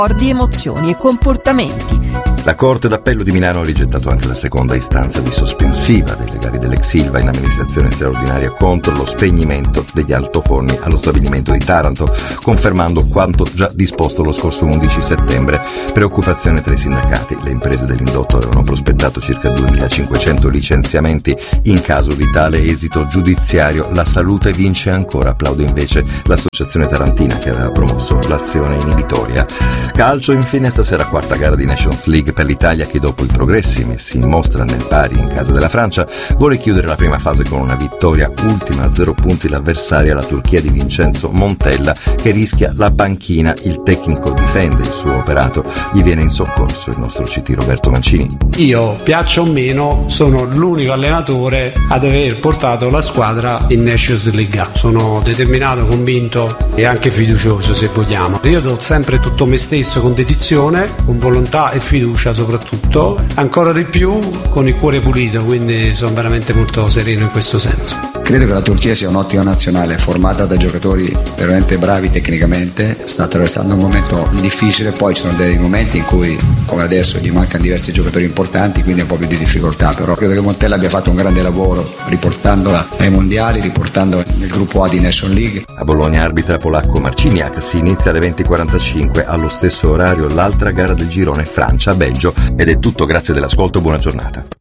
ricordi, emozioni e comportamenti. La Corte d'Appello di Milano ha rigettato anche la seconda istanza di sospensiva dei legali dell'ex Ilva in amministrazione straordinaria contro lo spegnimento degli altoforni allo stabilimento di Taranto, confermando quanto già disposto lo scorso 11 settembre. Preoccupazione tra i sindacati. Le imprese dell'indotto avevano prospettato circa 2.500 licenziamenti in caso di tale esito giudiziario. La salute vince ancora, applaude invece l'associazione tarantina che aveva promosso l'azione inibitoria. Calcio, infine, stasera quarta gara di Nations League per l'Italia che dopo i progressi messi in mostra nel pari in casa della Francia vuole chiudere la prima fase con una vittoria. Ultima a 0 punti l'avversaria, la Turchia di Vincenzo Montella, che rischia la panchina. Il tecnico difende il suo operato, gli viene in soccorso il nostro CT Roberto Mancini. Io, piaccia o meno, sono l'unico allenatore ad aver portato la squadra in Nations League. Sono determinato, convinto e anche fiducioso, se vogliamo. Io do sempre tutto me stesso con dedizione, con volontà e fiducia soprattutto, ancora di più con il cuore pulito, quindi sono veramente molto sereno in questo senso. Credo che la Turchia sia un'ottima nazionale formata da giocatori veramente bravi tecnicamente, sta attraversando un momento difficile, poi ci sono dei momenti in cui, come adesso, gli mancano diversi giocatori importanti, quindi è un po' più di difficoltà, però credo che Montella abbia fatto un grande lavoro riportandola ai mondiali, riportandola nel gruppo A di Nations League. A Bologna arbitra polacco Marciniak, si inizia alle 20:45, allo stesso orario l'altra gara del girone Francia-Belgio, ed è tutto, grazie dell'ascolto, buona giornata.